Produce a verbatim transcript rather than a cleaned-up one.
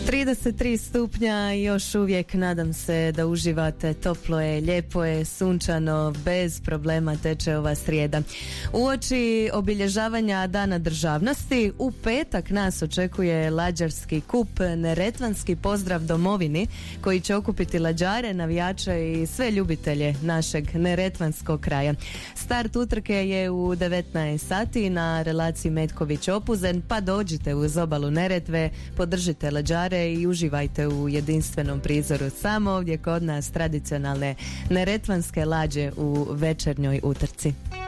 trideset tri stupnja i još uvijek nadam se da uživate. Toplo je, lijepo je, sunčano, bez problema teče ova srijeda. Uoči obilježavanja Dana državnosti u petak nas očekuje lađarski kup, neretvanski pozdrav domovini, koji će okupiti lađare, navijače i sve ljubitelje našeg neretvanskog kraja. Start utrke je u devetnaest sati na relaciji Metković-Opuzen, pa dođite uz obalu Neretve, podržite lađare i uživajte u jedinstvenom prizoru samo ovdje kod nas tradicionalne neretvanske lađe u večernjoj utrci.